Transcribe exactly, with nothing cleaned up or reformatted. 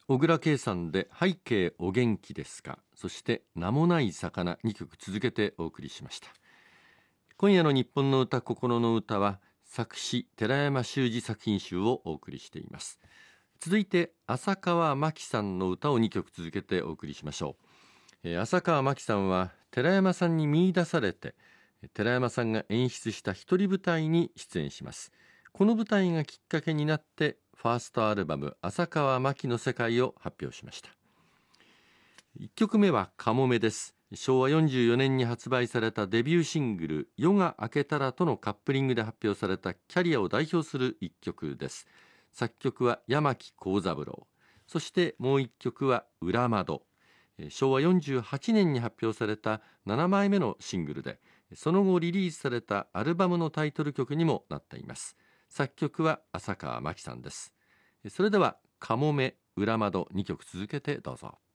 小倉圭さんで背景お元気ですか、そして名もない魚にきょく続けてお送りしました。今夜の日本の歌心の歌は作詞寺山修司作品集をお送りしています。続いて浅川真紀さんの歌をにきょく続けてお送りしましょう。えー、浅川真紀さんは寺山さんに見出されて寺山さんが演出した一人舞台に出演します。この舞台がきっかけになってファーストアルバム浅川真紀の世界を発表しました。いっきょくめはかもめです。しょうわよんじゅうよねんに発売されたデビューシングル夜が明けたらとのカップリングで発表されたキャリアを代表するいっきょくです。作曲は山木幸三郎、そしてもういっきょくは裏窓。しょうわよんじゅうはちねんに発表されたななまいめのシングルで、その後リリースされたアルバムのタイトル曲にもなっています。作曲は浅川真紀さんです。それではかもめ裏窓にきょく続けてどうぞ。